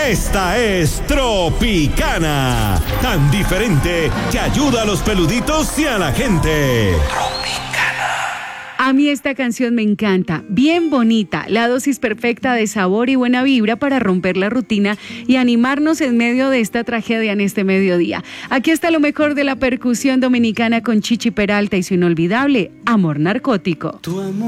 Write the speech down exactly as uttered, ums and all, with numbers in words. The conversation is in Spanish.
Esta es Tropicana, tan diferente que ayuda a los peluditos y a la gente. A mí esta canción me encanta, bien bonita, la dosis perfecta de sabor y buena vibra para romper la rutina y animarnos en medio de esta tragedia en este mediodía. Aquí está lo mejor de la percusión dominicana con Chichi Peralta y su inolvidable Amor Narcótico. Tu amor